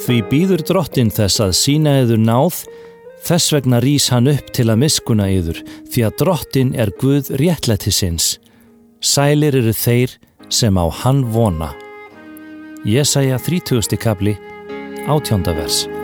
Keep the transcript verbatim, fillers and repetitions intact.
Því býður drottinn þess að sýna yður náð, þess vegna rís hann upp til að miskuna yður, því að drottinn er Guð réttlætisins. Sælir eru þeir sem á hann vona. Jesaja þrítugasti kafli, átjánda vers.